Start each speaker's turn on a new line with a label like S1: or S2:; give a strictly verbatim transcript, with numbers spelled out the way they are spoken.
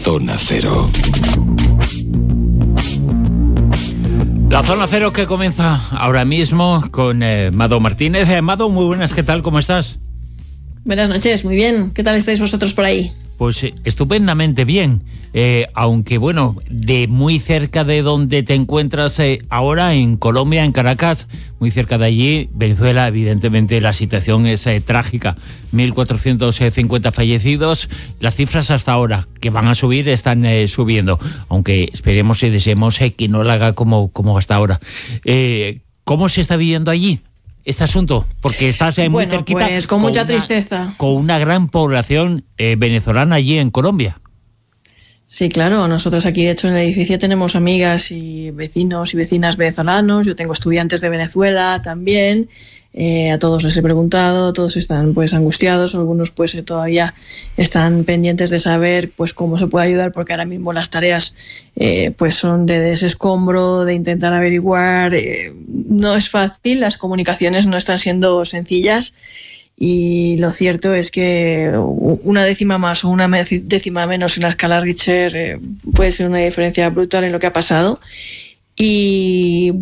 S1: Zona Cero.
S2: La Zona Cero que comienza ahora mismo con eh, Mado Martínez. Eh, Mado, muy buenas, ¿qué tal? ¿Cómo estás?
S3: Buenas noches, muy bien. ¿Qué tal estáis vosotros por ahí?
S2: Pues eh, estupendamente bien, eh, aunque bueno, de muy cerca de donde te encuentras eh, ahora, en Colombia, en Caracas, muy cerca de allí, Venezuela, evidentemente la situación es eh, trágica, mil cuatrocientos cincuenta fallecidos, las cifras hasta ahora, que van a subir, están eh, subiendo, aunque esperemos y deseemos eh, que no la haga como, como hasta ahora. Eh, ¿Cómo se está viviendo allí este asunto? Porque estás eh, muy
S3: bueno,
S2: cerquita.
S3: Pues con, con mucha una, tristeza.
S2: Con una gran población eh, venezolana allí en Colombia.
S3: Sí, claro. Nosotros aquí, de hecho, en el edificio tenemos amigas y vecinos y vecinas venezolanos. Yo tengo estudiantes de Venezuela también. Eh, a todos les he preguntado, todos están pues angustiados, algunos pues eh, todavía están pendientes de saber pues cómo se puede ayudar, porque ahora mismo las tareas eh, pues son de desescombro, de intentar averiguar, eh, no es fácil, las comunicaciones no están siendo sencillas, y lo cierto es que una décima más o una décima menos en la escala Richter eh, puede ser una diferencia brutal en lo que ha pasado. Y